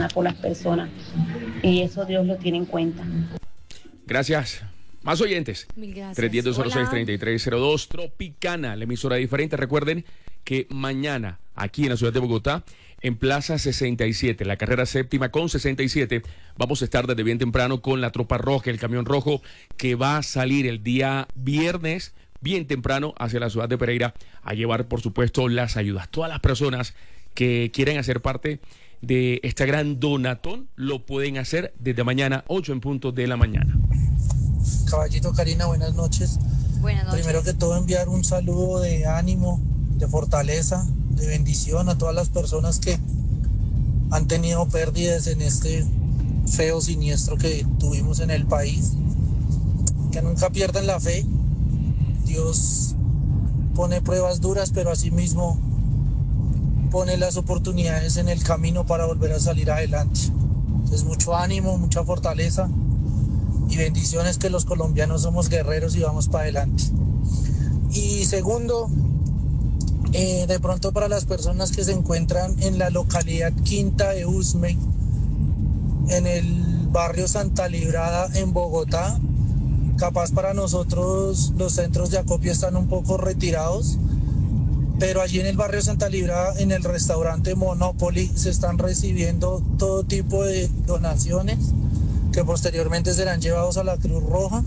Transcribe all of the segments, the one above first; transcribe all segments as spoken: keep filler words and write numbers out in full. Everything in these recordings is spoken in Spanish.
sana por las personas. Y eso Dios lo tiene en cuenta. Gracias. Más oyentes. Mil gracias. tres uno cero, cero seis, tres tres cero dos. Tropicana, la emisora diferente. Recuerden que mañana, aquí en la ciudad de Bogotá, en Plaza sesenta y siete, la carrera séptima con sesenta y siete, vamos a estar desde bien temprano con la Tropa Roja, el camión rojo, que va a salir el día viernes, bien temprano, hacia la ciudad de Pereira, a llevar, por supuesto, las ayudas. Todas las personas que quieren hacer parte de esta gran donatón, lo pueden hacer desde mañana, ocho en punto de la mañana. Caballito, Karina, buenas noches. Buenas noches. Primero que todo, enviar un saludo de ánimo, de fortaleza, de bendición a todas las personas que han tenido pérdidas en este feo siniestro que tuvimos en el país. Que nunca pierdan la fe. Dios pone pruebas duras, pero asimismo pone las oportunidades en el camino para volver a salir adelante. Entonces, mucho ánimo, mucha fortaleza y bendiciones, que los colombianos somos guerreros y vamos para adelante. Y segundo, eh, de pronto para las personas que se encuentran en la localidad Quinta de Usme, en el barrio Santa Librada en Bogotá, capaz para nosotros los centros de acopio están un poco retirados, pero allí en el barrio Santa Librada, en el restaurante Monopoly, se están recibiendo todo tipo de donaciones que posteriormente serán llevados a la Cruz Roja.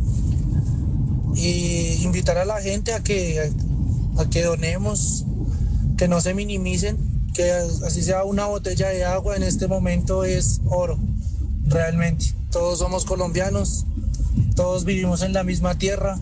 Y invitar a la gente a que, a que donemos, que no se minimicen, que así sea una botella de agua en este momento es oro, realmente. Todos somos colombianos, todos vivimos en la misma tierra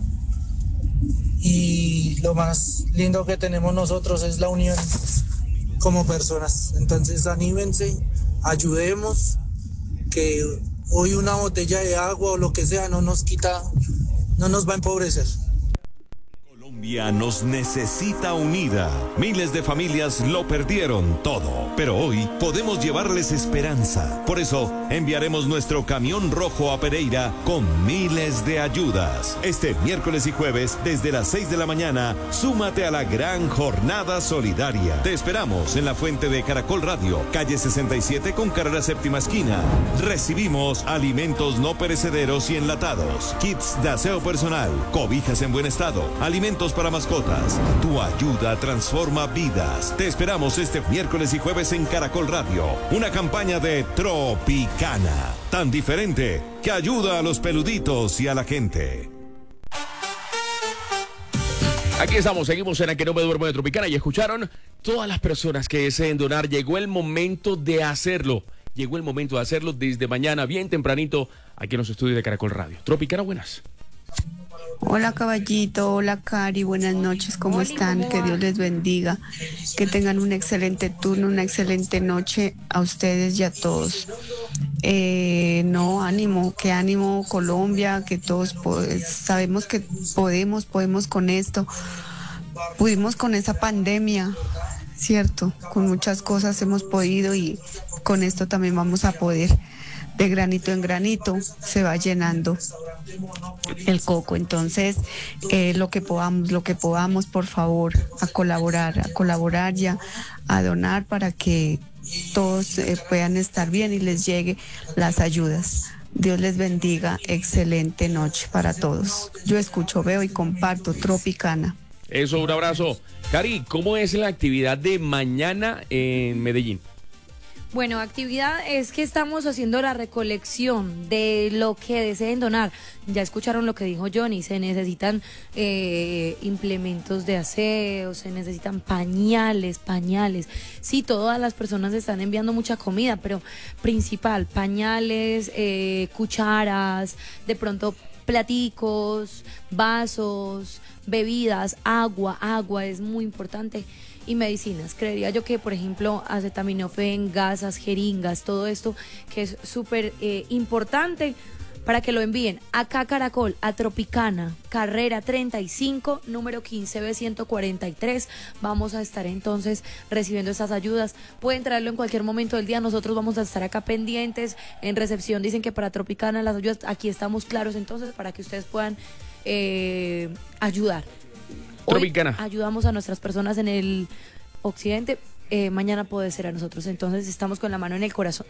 y lo más lindo que tenemos nosotros es la unión como personas. Entonces anímense, ayudemos, que hoy una botella de agua o lo que sea no nos quita, no nos va a empobrecer. Colombia nos necesita unida. Miles de familias lo perdieron todo, pero hoy podemos llevarles esperanza. Por eso enviaremos nuestro camión rojo a Pereira con miles de ayudas. Este miércoles y jueves, desde las seis de la mañana, súmate a la gran jornada solidaria. Te esperamos en la fuente de Caracol Radio, calle sesenta y siete con carrera séptima esquina. Recibimos alimentos no perecederos y enlatados, kits de aseo personal, cobijas en buen estado, alimentos para mascotas. Tu ayuda transforma vidas. Te esperamos este miércoles y jueves en Caracol Radio. Una campaña de Tropicana, tan diferente que ayuda a los peluditos y a la gente. Aquí estamos, seguimos en A Que No Me Duermo de Tropicana y escucharon todas las personas que deseen donar. Llegó el momento de hacerlo. Llegó el momento de hacerlo desde mañana, bien tempranito, aquí en los estudios de Caracol Radio. Tropicana, buenas. Hola Caballito, hola Cari, buenas noches, ¿cómo están? Que Dios les bendiga, que tengan un excelente turno, una excelente noche a ustedes y a todos. Eh, no, ánimo, que ánimo Colombia, que todos pues, sabemos que podemos, podemos con esto, pudimos con esa pandemia, ¿cierto? Con muchas cosas hemos podido y con esto también vamos a poder. De granito en granito se va llenando el coco. Entonces, eh, lo que podamos, lo que podamos, por favor, a colaborar, a colaborar ya, a donar para que todos eh, puedan estar bien y les llegue las ayudas. Dios les bendiga, excelente noche para todos. Yo escucho, veo y comparto Tropicana. Eso, un abrazo. Cari, ¿cómo es la actividad de mañana en Medellín? Bueno, actividad es que estamos haciendo la recolección de lo que deseen donar. Ya escucharon lo que dijo Johnny, se necesitan eh, implementos de aseo, se necesitan pañales, pañales. Sí, todas las personas están enviando mucha comida, pero principal, pañales, eh, cucharas, de pronto platicos, vasos, bebidas, agua, agua es muy importante. Y medicinas, creería yo que por ejemplo acetaminofén, gasas, jeringas, todo esto que es súper eh, importante para que lo envíen acá Caracol, a Tropicana, carrera treinta y cinco, número quince B ciento cuarenta y tres. Vamos a estar entonces recibiendo estas ayudas. Pueden traerlo en cualquier momento del día, nosotros vamos a estar acá pendientes. En recepción dicen que para Tropicana las ayudas, aquí estamos claros entonces para que ustedes puedan eh, ayudar. Hoy Tropicana. Ayudamos a nuestras personas en el occidente, eh, mañana puede ser a nosotros, entonces estamos con la mano en el corazón.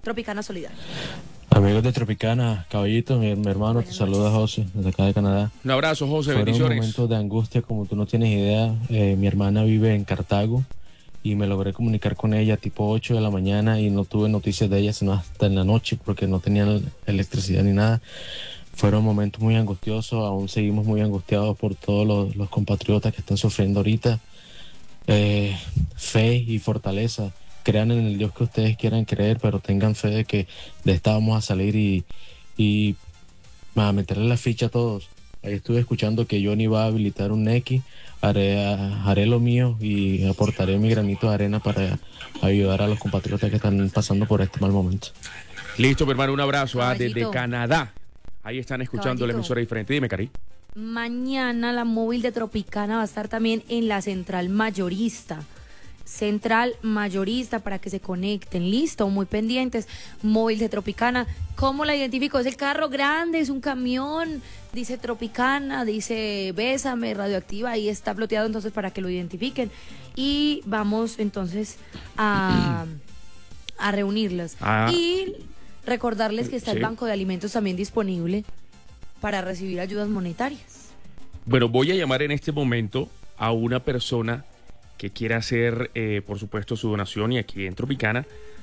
Tropicana Solidaria. Amigos de Tropicana, caballito, mi, mi hermano, te saluda José, desde acá de Canadá. Un abrazo, José, Fueron bendiciones. momentos de angustia como tú no tienes idea. Eh, mi hermana vive en Cartago y me logré comunicar con ella tipo ocho de la mañana y no tuve noticias de ella sino hasta en la noche porque no tenían electricidad ni nada. Fueron momentos muy angustiosos, aún seguimos muy angustiados por todos los, los compatriotas que están sufriendo ahorita. Eh, fe y fortaleza. Crean en el Dios que ustedes quieran creer, pero tengan fe de que de esta vamos a salir y, y a meterle la ficha a todos. Ahí estuve escuchando que Johnny va a habilitar un X, haré, haré lo mío y aportaré mi granito de arena para ayudar a los compatriotas que están pasando por este mal momento. Listo, mi hermano, un abrazo ah, desde Caballito. Canadá. Ahí están escuchando la Caballito. emisora diferente. Dime, Cari. Mañana la móvil de Tropicana va a estar también en la central mayorista. Central mayorista para que se conecten. Listo, muy pendientes. Móvil de Tropicana. ¿Cómo la identifico? Es el carro grande, es un camión. Dice Tropicana, dice Bésame, radioactiva. Ahí está ploteado entonces para que lo identifiquen. Y vamos entonces a, a reunirlas. Ah. Y recordarles que está Sí. el Banco de Alimentos también disponible para recibir ayudas monetarias. Bueno, voy a llamar en este momento a una persona que quiera hacer, eh, por supuesto, su donación y aquí en Tropicana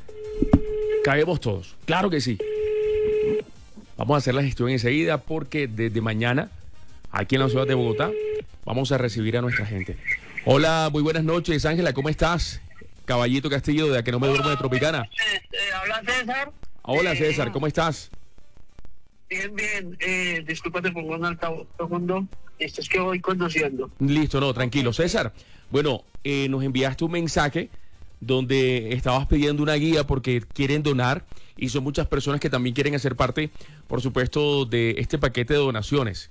caemos todos. Claro que sí. Vamos a hacer la gestión enseguida porque desde mañana, aquí en la ciudad de Bogotá, vamos a recibir a nuestra gente. Hola, muy buenas noches, Ángela, ¿cómo estás? Caballito Castillo, de A Que No Me Duermo de Tropicana. Eh, habla César. Hola, Eh, César, ¿cómo estás? Bien, bien. Eh, disculpa, te pongo un altavoz profundo. Esto es que voy conduciendo. Listo, no, tranquilo. César, bueno, eh, nos enviaste un mensaje donde estabas pidiendo una guía porque quieren donar y son muchas personas que también quieren hacer parte, por supuesto, de este paquete de donaciones.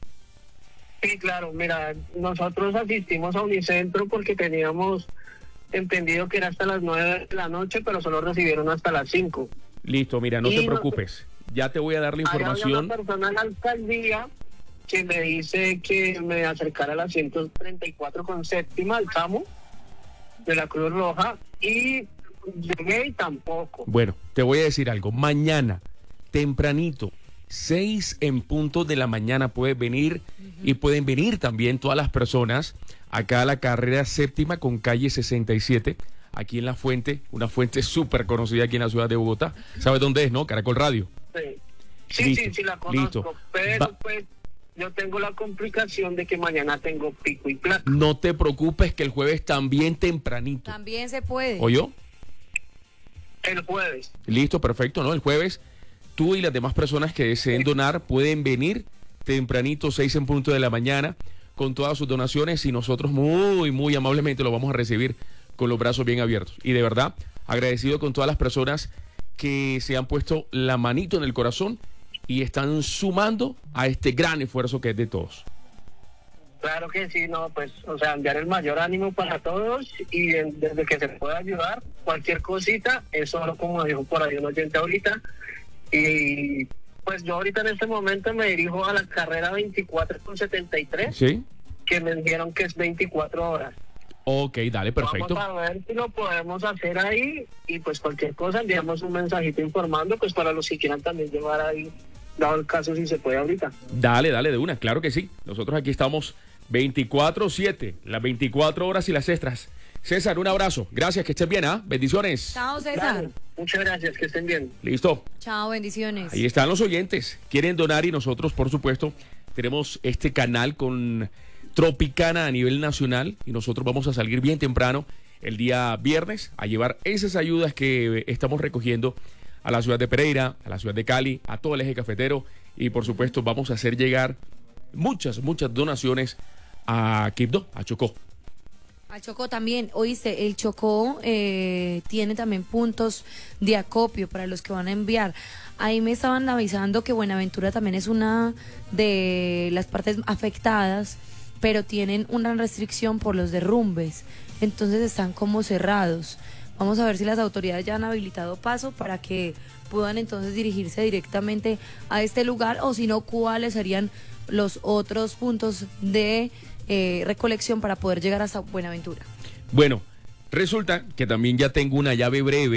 Sí, claro. Mira, nosotros asistimos a Unicentro porque teníamos entendido que era hasta las nueve de la noche, pero solo recibieron hasta las cinco. Listo, mira, no Y te no- preocupes. Ya te voy a dar la Allá había información. una persona en la alcaldía que me dice que me acercara a la ciento treinta y cuatro con séptima, al tramo de la Cruz Roja, y llegué y tampoco. Bueno, te voy a decir algo. Mañana, tempranito, seis en punto de la mañana puedes venir y pueden venir también todas las personas acá a la carrera séptima con calle sesenta y siete, aquí en La Fuente, una fuente súper conocida aquí en la ciudad de Bogotá. ¿Sabes dónde es, no? Caracol Radio. Sí, sí, Listo, sí, sí la conozco, listo. pero Va- pues yo tengo la complicación de que mañana tengo pico y placa. No te preocupes que el jueves también tempranito. También se puede. ¿Oyó? El jueves. Listo, perfecto, ¿no? El jueves tú y las demás personas que deseen donar pueden venir tempranito, seis en punto de la mañana, con todas sus donaciones y nosotros muy, muy amablemente lo vamos a recibir con los brazos bien abiertos. Y de verdad, agradecido con todas las personas que se han puesto la manito en el corazón y están sumando a este gran esfuerzo que es de todos. Claro que sí, no, pues, o sea, enviar el mayor ánimo para todos y en- desde que se pueda ayudar, cualquier cosita, es solo como dijo por ahí un oyente ahorita. Y pues yo ahorita en este momento me dirijo a la carrera veinticuatro con setenta y tres, ¿Sí? que me dijeron que es veinticuatro horas. Ok, dale, perfecto. Vamos a ver si lo podemos hacer ahí y pues cualquier cosa enviamos un mensajito informando pues para los que quieran también llevar ahí, dado el caso si se puede ahorita. Dale, dale de una, claro que sí. Nosotros aquí estamos veinticuatro siete, las veinticuatro horas y las extras. César, un abrazo. Gracias, que estés bien, ¿ah? Bendiciones. Chao, César. Dale, muchas gracias, que estén bien. Listo. Chao, bendiciones. Ahí están los oyentes. Quieren donar y nosotros, por supuesto, tenemos este canal con Tropicana a nivel nacional y nosotros vamos a salir bien temprano el día viernes a llevar esas ayudas que estamos recogiendo a la ciudad de Pereira, a la ciudad de Cali, a todo el eje cafetero y por supuesto vamos a hacer llegar muchas, muchas donaciones a Quibdó, a Chocó. Al Chocó también, oíste, el Chocó eh, tiene también puntos de acopio para los que van a enviar. Ahí me estaban avisando que Buenaventura también es una de las partes afectadas, pero tienen una restricción por los derrumbes, entonces están como cerrados. Vamos a ver si las autoridades ya han habilitado paso para que puedan entonces dirigirse directamente a este lugar o si no, cuáles serían los otros puntos de eh, recolección para poder llegar hasta Buenaventura. Bueno, resulta que también ya tengo una llave breve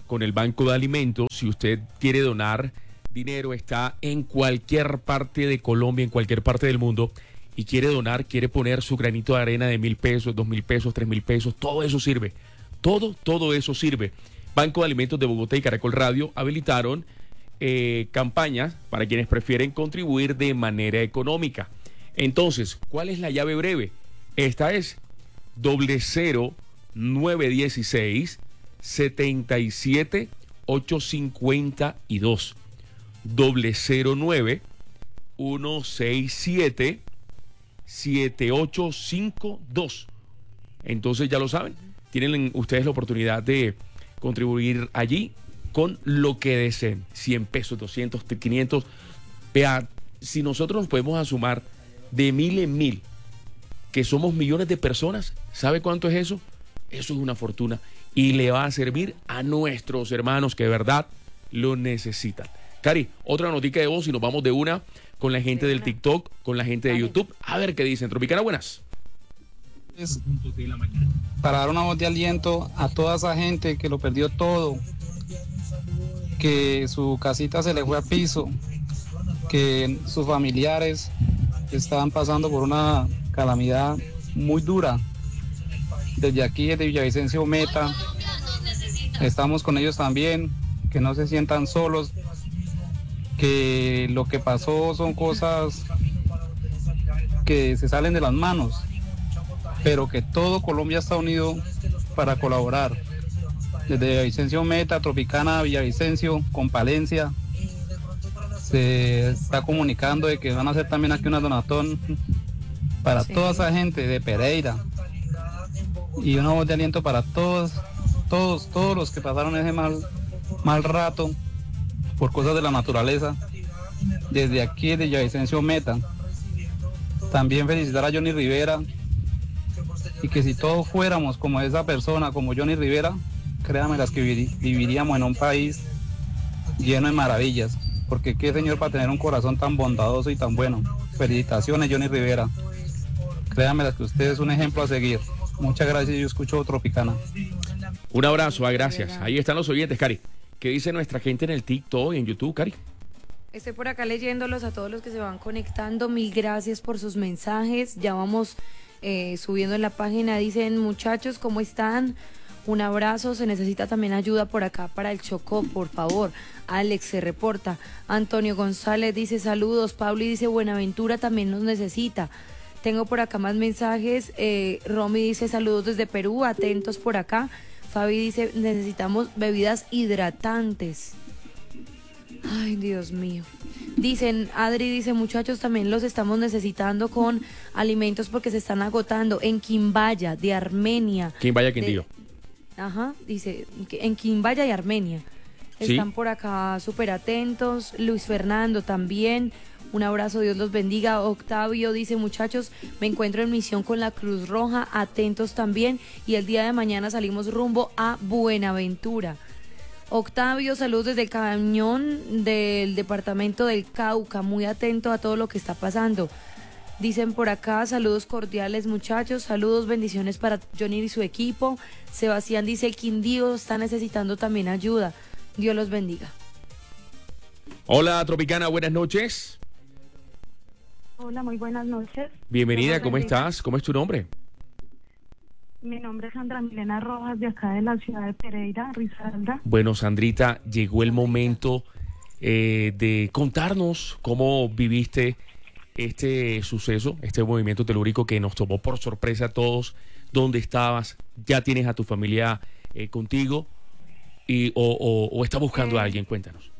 con el Banco de Alimentos. Si usted quiere donar dinero, está en cualquier parte de Colombia, en cualquier parte del mundo, y quiere donar, quiere poner su granito de arena de mil pesos, dos mil pesos, tres mil pesos, todo eso sirve. Todo, todo eso sirve. Banco de Alimentos de Bogotá y Caracol Radio habilitaron eh, campañas para quienes prefieren contribuir de manera económica. Entonces, ¿cuál es la llave breve? Esta es doble cero nueve dieciséis setenta y siete ocho cincuenta y dos. Doble cero nueve uno seis siete siete ocho cinco dos. Entonces ya lo saben, tienen ustedes la oportunidad de contribuir allí con lo que deseen, cien pesos, doscientos, quinientos. Vea, si nosotros nos podemos sumar de mil en mil, que somos millones de personas, ¿sabe cuánto es eso? Eso es una fortuna y le va a servir a nuestros hermanos que de verdad lo necesitan. Cari, otra notica de voz y nos vamos de una con la gente del TikTok, con la gente de YouTube. A ver qué dicen. Tropicana, buenas. Es para dar una voz de aliento a toda esa gente que lo perdió todo, que su casita se le fue a piso, que sus familiares estaban pasando por una calamidad muy dura. Desde aquí, desde Villavicencio Meta, estamos con ellos también, que no se sientan solos, que lo que pasó son cosas que se salen de las manos, pero que todo Colombia está unido para colaborar. Desde Villavicencio Meta, Tropicana, Villavicencio, con Palencia, se está comunicando de que van a hacer también aquí una donatón para sí. toda esa gente de Pereira, y una voz de aliento para todos, todos, todos los que pasaron ese mal, mal rato por cosas de la naturaleza. Desde aquí, de Villavicencio Meta, también felicitar a Johnny Rivera, y que si todos fuéramos como esa persona, como Johnny Rivera, créanme las que viviríamos en un país lleno de maravillas, porque qué señor para tener un corazón tan bondadoso y tan bueno. Felicitaciones, Johnny Rivera, créanme las que usted es un ejemplo a seguir. Muchas gracias, yo escucho Tropicana. Un abrazo, ah, gracias. Ahí están los oyentes, Cari. ¿Qué dice nuestra gente en el TikTok y en YouTube, Cari? Estoy por acá leyéndolos a todos los que se van conectando. Mil gracias por sus mensajes. Ya vamos eh, subiendo en la página. Dicen, muchachos, ¿cómo están? Un abrazo. Se necesita también ayuda por acá para el Chocó, por favor. Alex se reporta. Antonio González dice saludos. Pablo dice Buenaventura también nos necesita. Tengo por acá más mensajes. Eh, Romy dice saludos desde Perú, atentos por acá. Fabi dice necesitamos bebidas hidratantes. Ay, Dios mío. Dicen, Adri dice, muchachos, también los estamos necesitando con alimentos porque se están agotando. En Quimbaya, de Armenia. Quimbaya, Quindío. De, ajá, dice, en Quimbaya y Armenia. Están ¿Sí? por acá súper atentos. Luis Fernando también. Un abrazo, Dios los bendiga. Octavio dice, muchachos, me encuentro en misión con la Cruz Roja, atentos también, y el día de mañana salimos rumbo a Buenaventura. Octavio, saludos desde el Cañón del departamento del Cauca, muy atento a todo lo que está pasando. Dicen por acá, saludos cordiales, muchachos, saludos, bendiciones para Johnny y su equipo. Sebastián dice, el Quindío está necesitando también ayuda. Dios los bendiga. Hola, Tropicana, buenas noches. Hola, muy buenas noches. Bienvenida, ¿cómo estás? ¿Cómo es tu nombre? Mi nombre es Sandra Milena Rojas, de acá de la ciudad de Pereira, Risaralda. Bueno, Sandrita, llegó el momento eh, de contarnos cómo viviste este suceso, este movimiento telúrico que nos tomó por sorpresa a todos. ¿Dónde estabas? ¿Ya tienes a tu familia eh, contigo? Y, o, o, ¿O estás buscando eh, a alguien? Cuéntanos.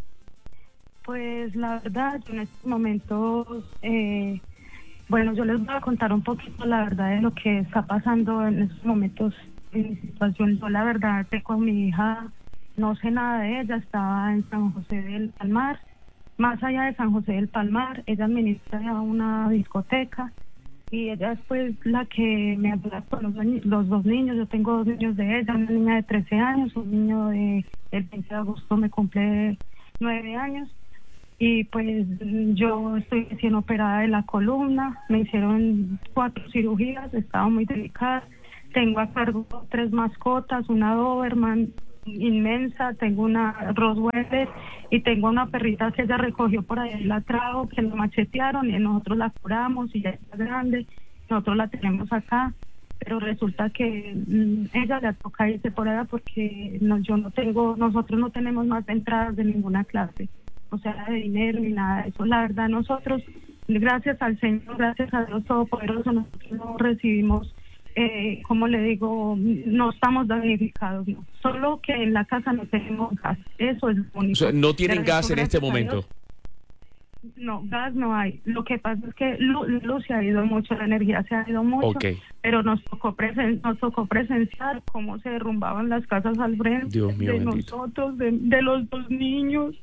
Pues la verdad, yo en estos momentos, eh, bueno, yo les voy a contar un poquito la verdad de lo que está pasando en estos momentos en mi situación. Yo la verdad, con mi hija, no sé nada de ella, estaba en San José del Palmar. Más allá de San José del Palmar, ella administra una discoteca y ella es pues la que me ayuda con los, los dos niños. Yo tengo dos niños de ella, una niña de trece años, un niño de el veinte de agosto me cumple nueve años. Y pues yo estoy recién operada de la columna, me hicieron cuatro cirugías, estaba muy delicada. Tengo a cargo tres mascotas, una Doberman, inmensa, tengo una Rottweiler y tengo una perrita que ella recogió por ahí, la trajo, que la machetearon y nosotros la curamos y ya está grande, nosotros la tenemos acá, pero resulta que mmm, ella le toca irse por allá porque no, yo no tengo, nosotros no tenemos más entradas de ninguna clase, o sea, de dinero ni nada de eso. La verdad, nosotros, gracias al Señor, gracias a Dios Todopoderoso, nosotros no recibimos, eh, como le digo, no estamos damnificados, no. Solo que en la casa no tenemos gas, eso es lo único. O sea, no tienen Pero gas en este gracias a momento. Dios, no, gas no hay. Lo que pasa es que luz, luz se ha ido mucho, la energía se ha ido mucho, Ok. pero nos tocó, presen, nos tocó presenciar cómo se derrumbaban las casas al frente Dios mío, de bendito. nosotros, de, de los dos niños.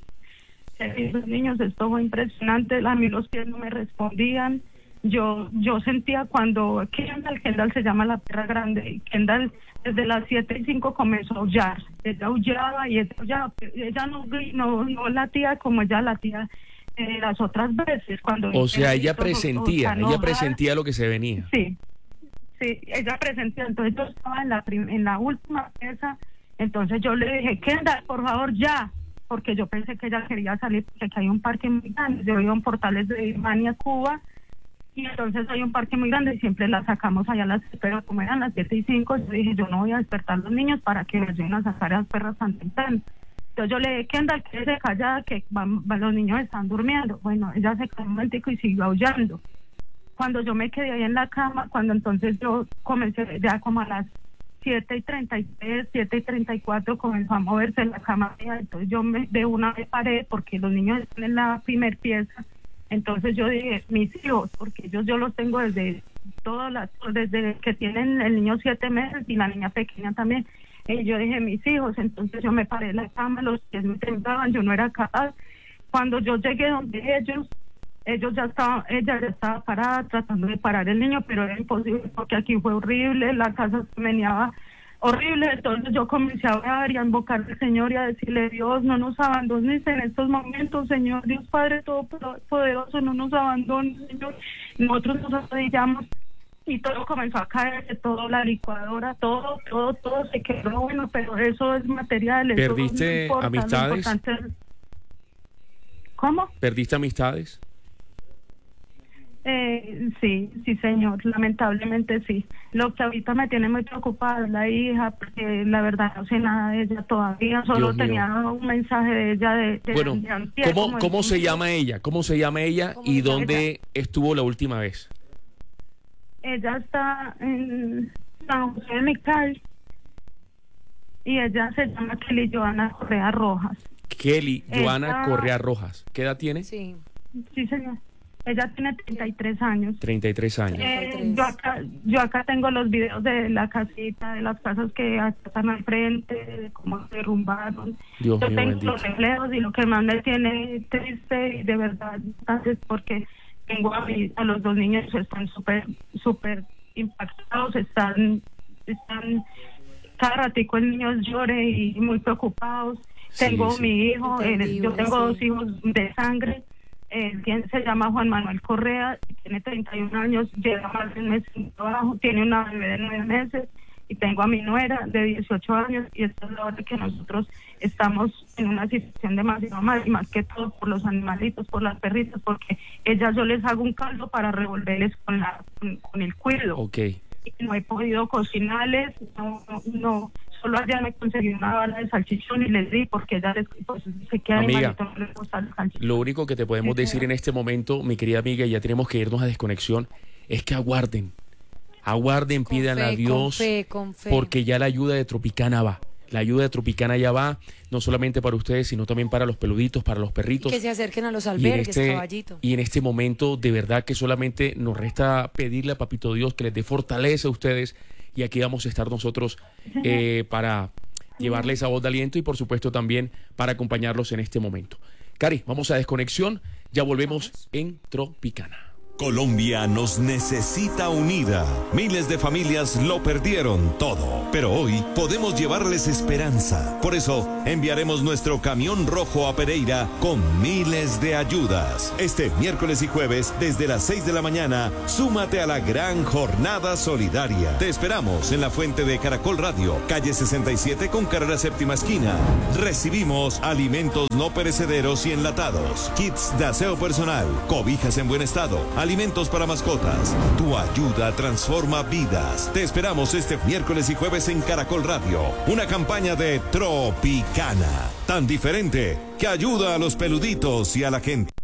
De los niños, esto fue impresionante, a mí los pies no me respondían. Yo yo sentía cuando Kendall, Kendall se llama la perra grande, y Kendall desde las siete y cinco comenzó a aullar, ella aullaba y ella aullaba, pero ella no, no, no latía como ella latía eh, las otras veces. Cuando O sea, ella o- o presentía, sea, ella no, presentía lo que se venía. Sí, sí, ella presentía, entonces yo estaba en la, prim- en la última pieza, entonces yo le dije, Kendall, por favor, ya, porque yo pensé que ella quería salir, porque aquí hay un parque muy grande, yo vivo en Portales de Birmania, Cuba, y entonces hay un parque muy grande y siempre la sacamos allá a las, pero como eran las siete y cinco, yo dije, yo no voy a despertar a los niños para que me ayuden a sacar a las perras tan temprano. Entonces yo le dije, Kendall, quédese callada, que van, van, los niños están durmiendo. Bueno, ella se quedó un momentico y siguió aullando. Cuando yo me quedé ahí en la cama, cuando entonces yo comencé ya como a las siete y treinta y tres, siete y treinta y cuatro comenzó a moverse en la cama mía, entonces yo me, de una me paré porque los niños están en la primer pieza, entonces yo dije, mis hijos, porque ellos yo los tengo desde todas las, desde que tienen el niño siete meses y la niña pequeña también, y yo dije, mis hijos, entonces yo me paré en la cama, los pies me temblaban, yo no era capaz. Cuando yo llegué donde ellos, ellos ya estaban, ella ya estaba parada tratando de parar el niño, pero era imposible porque aquí fue horrible, la casa se meneaba horrible, entonces yo comencé a orar y a invocar al Señor y a decirle, Dios, no nos abandones en estos momentos, Señor, Dios Padre Todopoderoso, no nos abandones, Señor. Nosotros nos arrodillamos y todo comenzó a caerse, todo, la licuadora, todo, todo, todo se quebró, bueno, pero eso es material. Eso ¿Perdiste no importa, amistades? Lo importante es... ¿Cómo? ¿Perdiste amistades? Eh, sí, sí, señor, lamentablemente sí. Lo que ahorita me tiene muy preocupada es la hija, porque la verdad no sé nada de ella todavía, solo Dios mío. tenía un mensaje de ella de, de, Bueno, de antier, ¿cómo, como cómo el- se llama ella? ¿Cómo se llama ella ¿Cómo y se llama dónde ella? estuvo la última vez? Ella está en San José de Mical y ella se llama Kelly Joana Correa Rojas. Kelly Joana Ella- Correa Rojas. ¿Qué edad tiene? Sí. Sí, señor. Ella tiene treinta y tres años. treinta y tres años. Eh, yo acá yo acá tengo los videos de la casita, de las casas que están al frente, de cómo se derrumbaron. Dios yo mío, tengo bendito. los reflejos y lo que más me tiene triste y de verdad es porque tengo a, mi- a los dos niños, están súper súper impactados, están están cada ratico el niño llore y muy preocupados. Sí, Tengo sí. mi hijo, eh, Entendible, yo tengo sí. dos hijos de sangre. Él tiene- se llama Juan Manuel Correa, tiene treinta y un años, lleva más de un mes sin trabajo, tiene una bebé de nueve meses y tengo a mi nuera de dieciocho años y esta es la hora que nosotros estamos en una situación demasiado mal y más que todo por los animalitos, por las perritas, porque ellas yo les hago un caldo para revolverles con, la, con, con el cuido. Ok. Y no he podido cocinarles, no, no, no, solo ayer me conseguí una bala de salchichón y les di porque ella les, pues, se queda Amiga, animalito, no les gusta el salchichón. Lo único que te podemos Sí, decir señor. en este momento, mi querida amiga, y ya tenemos que irnos a desconexión, es que aguarden. Aguarden, Con pidan a fe, Dios, con fe, con fe. porque ya la ayuda de Tropicana va. La ayuda de Tropicana ya va, no solamente para ustedes, sino también para los peluditos, para los perritos. Que se acerquen a los Y en, albergues, este, caballito. y en este momento, de verdad que solamente nos resta pedirle a Papito Dios que les dé fortaleza a ustedes. Y aquí vamos a estar nosotros eh, para llevarles esa voz de aliento y, por supuesto, también para acompañarlos en este momento. Cari, vamos a desconexión. Ya volvemos en Tropicana. Colombia nos necesita unida. Miles de familias lo perdieron todo, pero hoy podemos llevarles esperanza. Por eso enviaremos nuestro camión rojo a Pereira con miles de ayudas. Este miércoles y jueves desde las seis de la mañana, súmate a la gran jornada solidaria. Te esperamos en la fuente de Caracol Radio, calle sesenta y siete con carrera séptima esquina. Recibimos alimentos no perecederos y enlatados, kits de aseo personal, cobijas en buen estado, alimentos para mascotas. Tu ayuda transforma vidas. Te esperamos este miércoles y jueves en Caracol Radio. Una campaña de Tropicana, tan diferente que ayuda a los peluditos y a la gente.